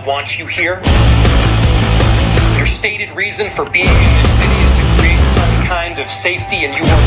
want you here? Your stated reason for being in this city is to create some kind of safety, and you are